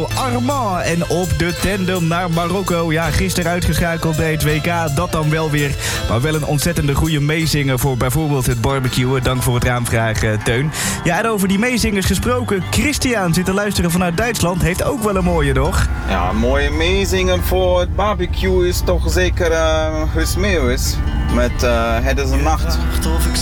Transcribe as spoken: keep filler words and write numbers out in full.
Theo Armand. En op de tandem naar Marokko. Ja, gisteren uitgeschakeld bij het W K. Dat dan wel weer. Maar wel een ontzettende goede meezinger voor bijvoorbeeld het barbecuen. Dank voor het raamvraag, uh, Teun. Ja, en over die meezingers gesproken. Christian zit te luisteren vanuit Duitsland. Heeft ook wel een mooie, toch? Ja, een mooie meezinger voor het barbecue is toch zeker uh, Guus Meeuwis. Met uh, Het is een nacht. Of ik